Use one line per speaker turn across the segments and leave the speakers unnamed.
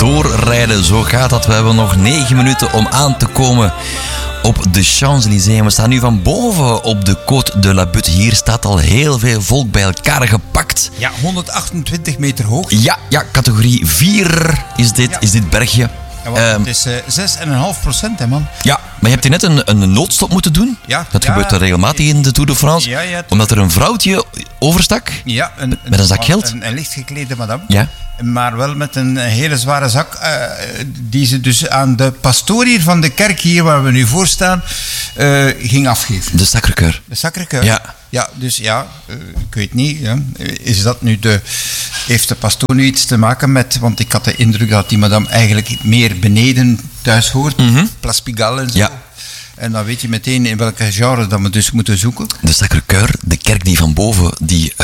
doorrijden. Zo gaat dat. We hebben nog 9 minuten om aan te komen op de Champs-Élysées. We staan nu van boven op de Côte de la Butte. Hier staat al heel veel volk bij elkaar gepakt.
Ja, 128 meter hoog.
Ja, categorie 4 is dit bergje.
Ja, het is 6,5%, hè, man.
Ja, maar je hebt hier net een noodstop moeten doen.
Ja,
dat gebeurt er regelmatig in de Tour de France.
Ja,
omdat er een vrouwtje overstak.
Ja,
met een zak geld.
Een licht geklede madame.
Ja.
Maar wel met een hele zware zak. Die ze dus aan de pastoor hier van de kerk, hier waar we nu voor staan, ging afgeven.
De Sacré-Cœur.
De Sacré-Cœur.
Ja.
Ja, dus ja, ik weet niet. Ja. Is dat nu heeft de pastoor nu iets te maken met... Want ik had de indruk dat die madame eigenlijk meer beneden thuis hoort. Place Pigalle en zo.
Ja.
En dan weet je meteen in welke genre dat we dus moeten zoeken.
De Sacré-Cœur, de kerk die van boven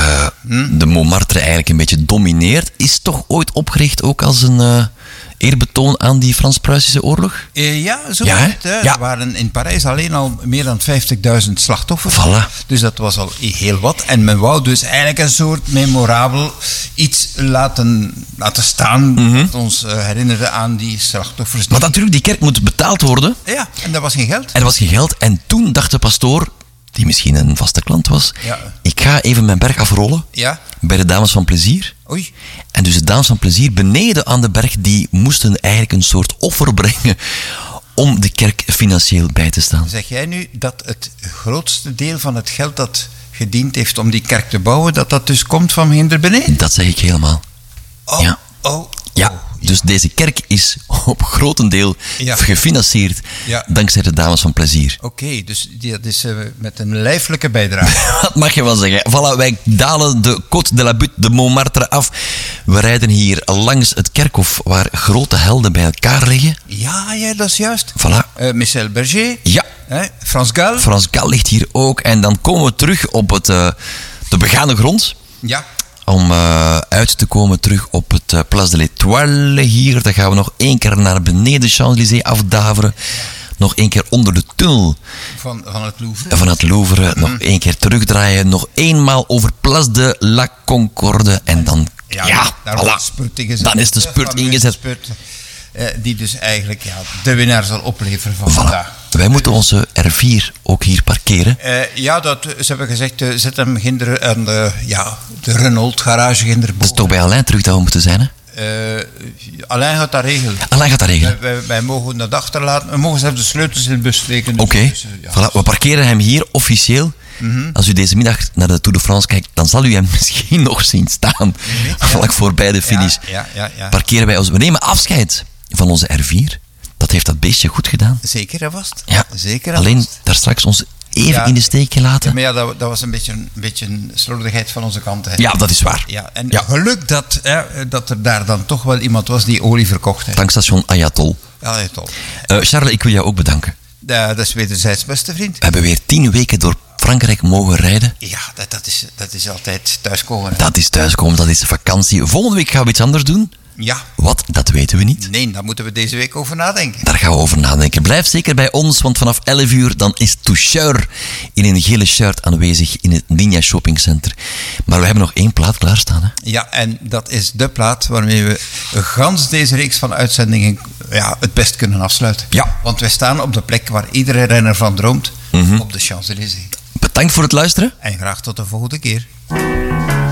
de Montmartre eigenlijk een beetje domineert, is toch ooit opgericht ook als een eerbetoon aan die Frans-Pruisische oorlog?
Ja, zo
Ja,
is het. Hè?
ja.
Er waren in Parijs alleen al meer dan 50.000 slachtoffers.
Voilà.
Dus dat was al heel wat. En men wou dus eigenlijk een soort memorabel iets laten staan. Dat ons herinnerde aan die slachtoffers.
Maar natuurlijk, die kerk moet betaald worden.
Ja, en dat was geen geld.
En er was geen geld. En toen dacht de pastoor, die misschien een vaste klant was,
Ja.
ik ga even mijn berg afrollen
Ja.
bij de Dames van Plezier.
Oei.
En dus de Dames van Plezier beneden aan de berg, die moesten eigenlijk een soort offer brengen om de kerk financieel bij te staan.
Zeg jij nu dat het grootste deel van het geld dat gediend heeft om die kerk te bouwen, dat dus komt van hinder beneden?
Dat zeg ik helemaal.
Oh,
Ja.
oh.
Ja, dus deze kerk is op grotendeel
Ja.
gefinancierd
Ja.
dankzij de Dames van Plezier.
Oké, dus dat is met een lijfelijke bijdrage.
Wat mag je wel zeggen? Voilà, wij dalen de Côte de la Butte, de Montmartre af. We rijden hier langs het kerkhof waar grote helden bij elkaar liggen.
Ja, dat is juist.
Voilà.
Michel Berger.
Ja,
Frans Gal.
Frans Gal ligt hier ook. En dan komen we terug op de begane grond.
Ja.
Om uit te komen terug op het Place de l'Étoile hier. Dan gaan we nog 1 keer naar beneden Champs-Élysées afdaveren. Nog 1 keer onder de tunnel
Van het Louvre.
van het Louvre. Nog 1 keer terugdraaien. Nog eenmaal over Place de la Concorde. En dan,
Daar wordt
voilà.
de spurt ingezet.
Dan is de spurt ingezet.
Spurt, die dus eigenlijk de winnaar zal opleveren van
Voilà.
vandaag.
Wij moeten onze R4 ook hier parkeren.
Ze hebben gezegd, zet hem ginder aan de Renault garage ginder
Dat is toch bij Alain terug dat we moeten zijn, hè?
Alain gaat dat regelen.
Alain gaat dat regelen.
Wij mogen dat achterlaten. We mogen zelfs de sleutels in de bus steken. Dus
Oké, voilà. We parkeren hem hier officieel. Als u deze middag naar de Tour de France kijkt, dan zal u hem misschien nog zien staan. Vlak voorbij de finish.
Ja.
Parkeren wij ons. We nemen afscheid van onze R4. Dat heeft dat beestje goed gedaan.
Zeker en vast.
Ja.
Zeker en
Alleen
vast.
daar straks ons even in de steek gelaten.
Maar dat was een beetje een slordigheid van onze kant. Hè.
Ja, dat is waar.
Ja, en geluk dat er daar dan toch wel iemand was die olie verkocht. Hè.
Tankstation Ayatol.
Ja, toch.
Charles, ik wil jou ook bedanken.
Dat is wederzijds, beste vriend.
We hebben weer 10 weken door Frankrijk mogen rijden.
Ja, dat is altijd thuiskomen. Hè.
Dat is thuiskomen, dat is vakantie. Volgende week gaan we iets anders doen.
Ja.
Wat? Dat weten we niet.
Nee, daar moeten we deze week over nadenken.
Daar gaan we over nadenken. Blijf zeker bij ons, want vanaf 11 uur dan is Toucheur in een gele shirt aanwezig in het Ninja Shopping Center. Maar we hebben nog 1 plaat klaarstaan. Hè?
Ja, en dat is de plaat waarmee we gans deze reeks van uitzendingen het best kunnen afsluiten.
Ja.
Want wij staan op de plek waar iedere renner van droomt, op de Champs-Élysées.
Bedankt voor het luisteren.
En graag tot de volgende keer.